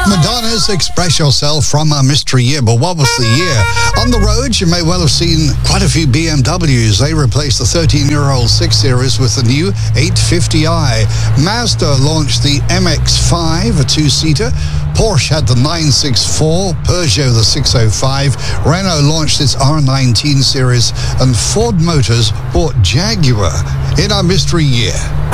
Madonna's Express Yourself from a Mystery Year. But what was the year? On the road, you may well have seen quite a few BMWs. They replaced the 13-year-old 6 Series with the new 850i. Mazda launched the MX-5, a 2-seater. Porsche had the 964, Peugeot the 605. Renault launched its R19 series, and Ford Motors bought Jaguar in our Mystery Year.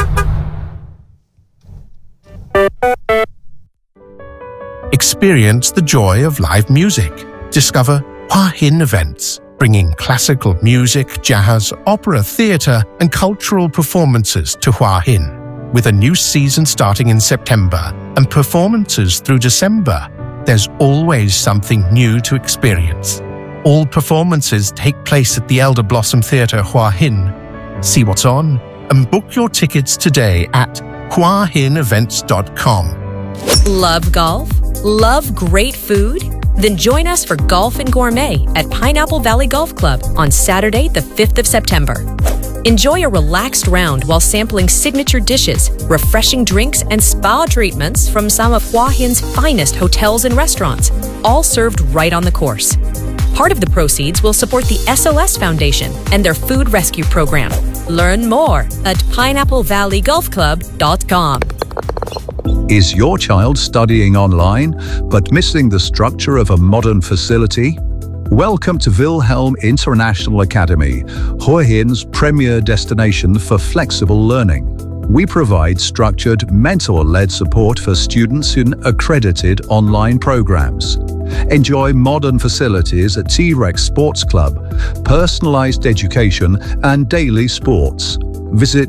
Experience the joy of live music. Discover Hua Hin events, bringing classical music, jazz, opera, theatre and cultural performances to Hua Hin. With a new season starting in September and performances through December, there's always something new to experience. All performances take place at the Elder Blossom Theatre Hua Hin. See what's on and book your tickets today at huahinevents.com. Love golf? Love great food? Then join us for Golf and Gourmet at Pineapple Valley Golf Club on Saturday, the 5th of September. Enjoy a relaxed round while sampling signature dishes, refreshing drinks, and spa treatments from some of Hua Hin's finest hotels and restaurants, all served right on the course. Part of the proceeds will support the SOS Foundation and their food rescue program. Learn more at pineapplevalley.golfclub.com. Is your child studying online but missing the structure of a modern facility? Welcome to Wilhelm International Academy, Hua Hin's premier destination for flexible learning. We provide structured, mentor-led support for students in accredited online programs. Enjoy modern facilities at T-Rex Sports Club, personalized education, and daily sports. Visit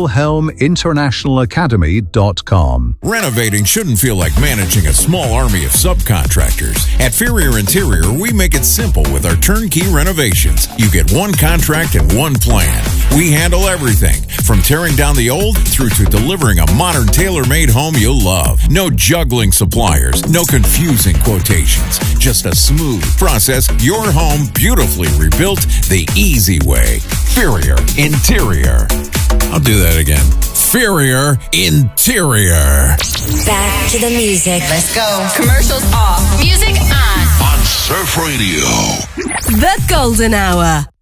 WilhelmInternationalAcademy.com. Renovating shouldn't feel like managing a small army of subcontractors. At Ferrier Interior, we make it simple with our turnkey renovations. You get one contract and one plan. We handle everything, from tearing down the old through to delivering a modern tailor-made home you'll love. No juggling suppliers, no confusing quotations. Just a smooth process, your home beautifully rebuilt the easy way. Ferrier Interior. I'll do that again. Ferrier Interior. Back to the music. Let's go. Commercials off. Music on. On Surf Radio. The Golden Hour.